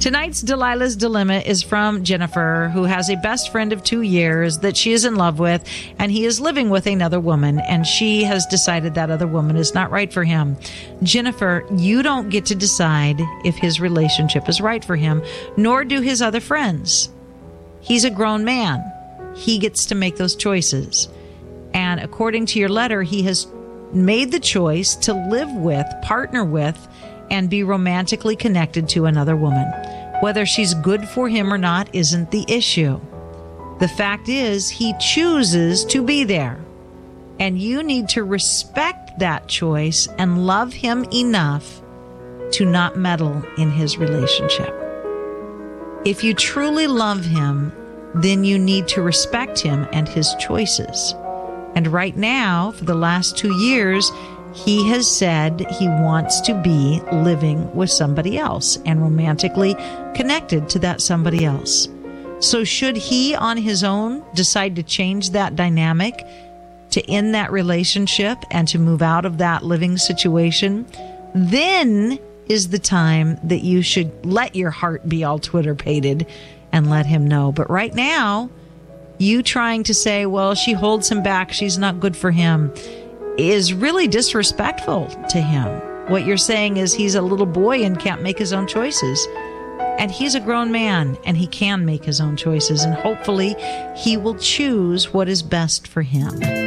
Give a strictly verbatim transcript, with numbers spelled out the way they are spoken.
Tonight's Delilah's Dilemma is from Jennifer, who has a best friend of two years that she is in love with, and he is living with another woman, and she has decided that other woman is not right for him. Jennifer, you don't get to decide if his relationship is right for him, nor do his other friends. He's a grown man. He gets to make those choices. And according to your letter, he has made the choice to live with, partner with, and be romantically connected to another woman. Whether she's good for him or not isn't the issue. The fact is, he chooses to be there. And you need to respect that choice and love him enough to not meddle in his relationship. If you truly love him, then you need to respect him and his choices. And right now, for the last two years, he has said he wants to be living with somebody else and romantically connected to that somebody else. So should he on his own decide to change that dynamic, to end that relationship and to move out of that living situation, then is the time that you should let your heart be all Twitter-pated and let him know. But right now, you trying to say, well, she holds him back, she's not good for him, is really disrespectful to him. What you're saying is he's a little boy and can't make his own choices. And he's a grown man and he can make his own choices. And hopefully he will choose what is best for him.